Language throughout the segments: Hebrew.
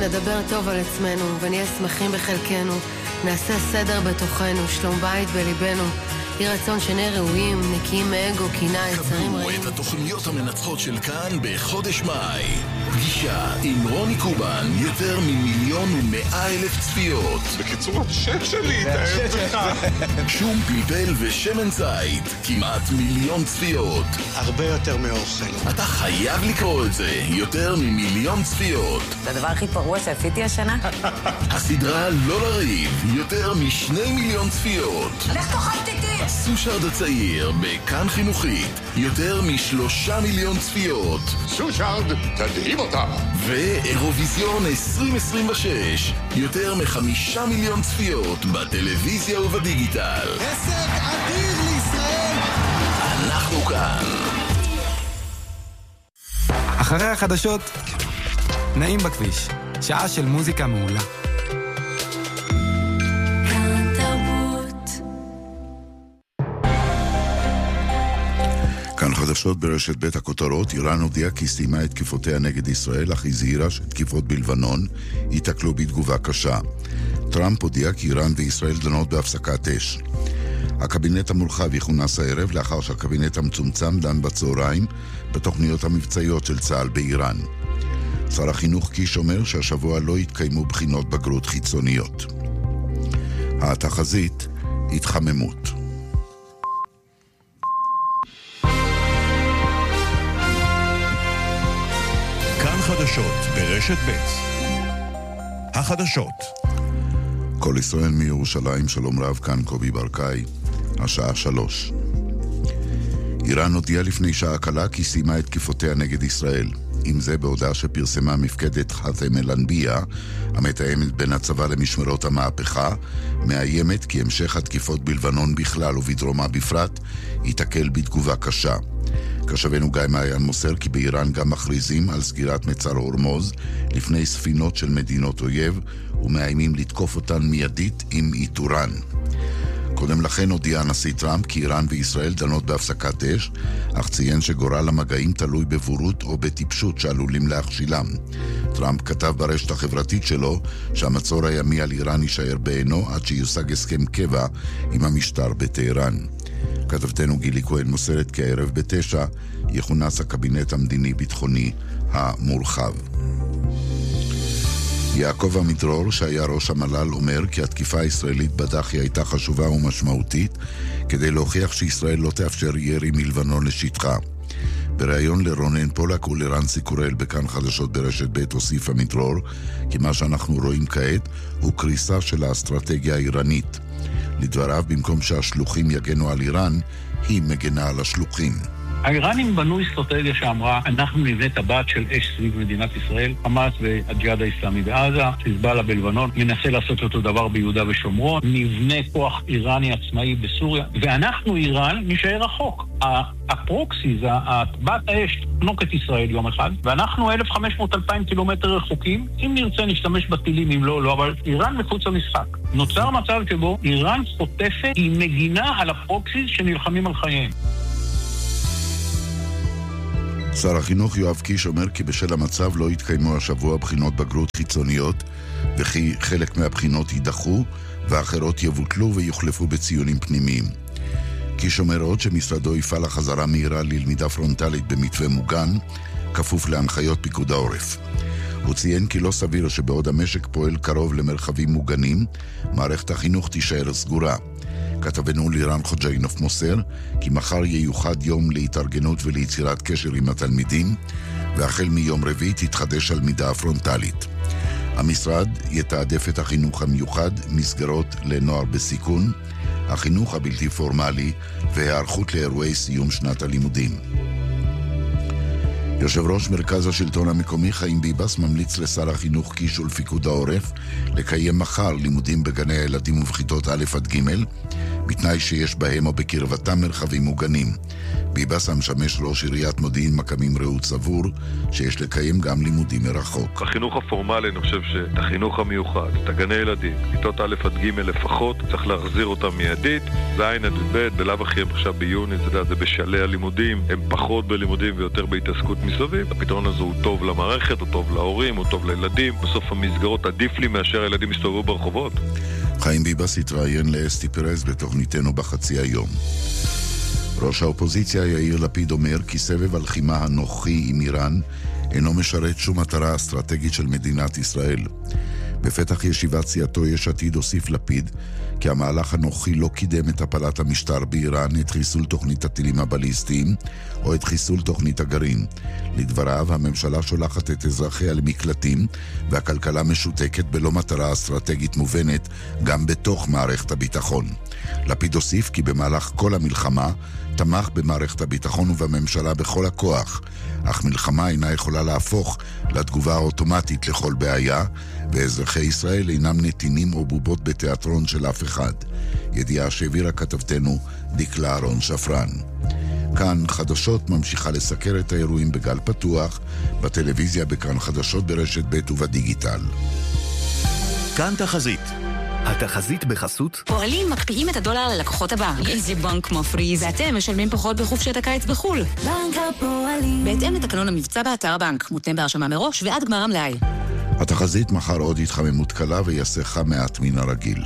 נדבר טוב על עצמנו ונהיה שמחים בחלקנו, נעשה סדר בתוכנו, שלום בית בליבנו, יהי רצון שנהיה ראויים, נקיים מאגו, קינה, יצרים רעים. קבלו את התוכניות המנצחות של כאן בחודש מאי. פגישה עם רוני קובן, יותר מ1,100,000 צפיות. בקיצור, השם שלי, תאהב לך. שום פלפל ושמן זית, כמעט 1,000,000 צפיות. הרבה יותר מאוכל. אתה חייב לקרוא את זה, יותר מ1,000,000 צפיות. זה הדבר הכי פרוע שעשיתי השנה. הסדרה לא לריב, יותר מ2,000,000 צפיות. לך תאכל איתי. סושארד הצעיר, בכאן חינוכית, יותר מ3,000,000 צפיות. סושארד, תדהים אותה. ואירוויזיון 2026, יותר מ5,000,000 צפיות בטלוויזיה ובדיגיטל. הישג אדיר לישראל. אנחנו כאן. אחרי החדשות, נעים בכביש, שעה של מוזיקה מעולה. כאן חדשות ברשת בית הכותרות. איראן הודיעה כי סיימה את תקיפותיה נגד ישראל, אך הזהירה שתקיפות בלבנון ייתקלו בתגובה קשה. טראמפ הודיע כי איראן וישראל דנות בהפסקת אש. הקבינט המורחב יכונס הערב לאחר שהקבינט המצומצם דן בצהריים בתוכניות המבצעיות של צה"ל באיראן. שר החינוך קיש אומר שהשבוע לא יתקיימו בחינות בגרות חיצוניות. התחזית, התחממות. חדשות ברשת ב'. החדשות. כל ישראל מירושלים, שלום רב, כאן קובי ברקאי, השעה 3. איראן הודיעה לפני שעה קלה כי סיימה את תקיפותיה נגד ישראל. עם זה בהודעה שפרסמה מפקדת חאתם אל-אנבייה, המתאמת בין הצבא למשמרות המהפכה, מאיימת כי המשך התקיפות בלבנון בכלל ובדרומה בפרט ייתקל בתגובה קשה. קשבנו גיא מעיין מוסר כי באיראן גם מכריזים על סגירת מצר הורמוז לפני ספינות של מדינות אויב ומאיימים לתקוף אותן מיידית עם איתורן. קודם לכן הודיע הנשיא טראמפ כי איראן וישראל דנות בהפסקת אש, אך ציין שגורל המגעים תלוי בבורות או בטיפשות שעלולים להכשילם. טראמפ כתב ברשת החברתית שלו שהמצור הימי על איראן יישאר בעינו עד שיושג הסכם קבע עם המשטר בטהרן. כתבתנו גילי כהן מוסרת כי הערב ב9 יכונס הקבינט המדיני-ביטחוני המורחב. יעקב עמידרור, שהיה ראש המל"ל, אומר כי התקיפה הישראלית בדחי הייתה חשובה ומשמעותית כדי להוכיח שישראל לא תאפשר ירי מלבנון לשטחה. בריאיון לרונן פולק ולרנסי קורל בכאן חדשות ברשת ב' הוסיף עמידרור כי מה שאנחנו רואים כעת הוא קריסה של האסטרטגיה האיראנית. לדבריו, במקום שהשלוחים יגנו על איראן, היא מגנה על השלוחים. האיראנים בנו אסטרטגיה שאמרה, אנחנו נבנה טבעת של אש סביב מדינת ישראל, חמאס והג'יהאד האסלאמי בעזה, חיזבאללה בלבנון, ננסה לעשות אותו דבר ביהודה ושומרון, נבנה כוח איראני עצמאי בסוריה, ואנחנו איראן נשאר רחוק. הפרוקסיז, טבעת האש, תנוק את ישראל יום אחד, ואנחנו 1,500-2,000 קילומטר רחוקים, אם נרצה נשתמש בטילים, אם לא, אבל איראן מחוץ למשחק. נוצר מצב שבו איראן חוטפת, היא מגינה על הפרוקסיז שנלחמים על חייהם. שר החינוך יואב קיש אומר כי בשל המצב לא יתקיימו השבוע בחינות בגרות חיצוניות וכי חלק מהבחינות יידחו ואחרות יבוטלו ויוחלפו בציונים פנימיים. קיש אומר עוד שמשרדו יפעל לחזרה מהירה ללמידה פרונטלית במתווה מוגן כפוף להנחיות פיקוד העורף. הוא ציין כי לא סביר שבעוד המשק פועל קרוב למרחבים מוגנים, מערכת החינוך תישאר סגורה. כתבנו לירן חוג'יינוף מוסר כי מחר ייוחד יום להתארגנות וליצירת קשר עם התלמידים, והחל מיום רביעי תתחדש הלמידה הפרונטלית. המשרד יתעדף את החינוך המיוחד, מסגרות לנוער בסיכון, החינוך הבלתי פורמלי והיערכות לאירועי סיום שנת הלימודים. יושב ראש מרכז השלטון המקומי חיים ביבס ממליץ לשר החינוך קיש ולפיקוד העורף לקיים מחר לימודים בגני הילדים ובכיתות א' עד ג' בתנאי שיש בהם או בקרבתם מרחבים מוגנים. ביבס המשמש ראש עיריית מודיעין מכבים רעות סבור שיש לקיים גם לימודים מרחוק. החינוך הפורמלי, אני חושב שאת החינוך המיוחד, את הגני ילדים, כיתות א' עד ג' לפחות, צריך להחזיר אותם מיידית. זין עד ב', בלב אחרי עכשיו ביוני, זה בשלהי הלימודים, הם פחות בלימודים ויותר בהתעסקות מסביב. הפתרון הזה הוא טוב למערכת, הוא טוב להורים, הוא טוב לילדים. בסוף המסגרות עדיף לי מאשר הילדים יסתובבו ברחובות. חיים ביבס התראיין לאסתי פרז בתוכניתנו בחצי היום. ראש האופוזיציה יאיר לפיד אומר כי סבב הלחימה הנוכחי עם איראן אינו משרת שום מטרה אסטרטגית של מדינת ישראל. בפתח ישיבת סיעתו יש עתיד הוסיף לפיד כי המהלך הנוכחי לא קידם את הפלת המשטר באיראן, את חיסול תוכנית הטילים הבליסטיים או את חיסול תוכנית הגרעין. לדבריו, הממשלה שולחת את אזרחיה למקלטים והכלכלה משותקת בלא מטרה אסטרטגית מובנת גם בתוך מערכת הביטחון. לפיד הוסיף כי במהלך כל המלחמה תמך במערכת הביטחון ובממשלה בכל הכוח, אך מלחמה אינה יכולה להפוך לתגובה האוטומטית לכל בעיה, ואזרחי ישראל אינם נתינים או בובות בתיאטרון של אף אחד. ידיעה שהעבירה כתבתנו דקלה אהרון שפרן. כאן חדשות ממשיכה לסקר את האירועים בגל פתוח, בטלוויזיה בכאן חדשות ברשת ב' ובדיגיטל. כאן תחזית. התחזית בחסות פועלים מקפיאים את הדולר ללקוחות הבנק. איזה בנק מפריז. ואתם משלמים פחות בחופשת הקיץ בחול. בנק הפועלים. בהתאם לתקנון המבצע באתר הבנק, מותנה בהרשמה מראש ועד גמר המלאי. התחזית מחר עוד התחממות קלה ויעשה חם מעט מן הרגיל.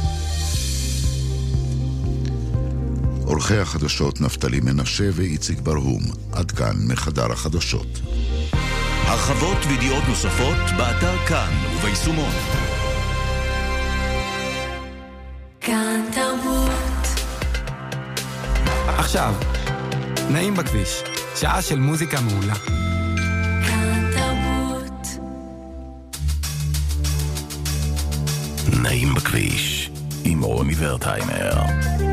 עורכי החדשות נפתלי מנשה ואיציק ברהום. עד כאן מחדר החדשות. הרחבות וידיעות נוספות באתר כאן וביישומון. כאן תרבות. עכשיו, נעים בכביש. שעה של מוזיקה מעולה. כאן תרבות. נעים בכביש עם רוני ורטהיימר.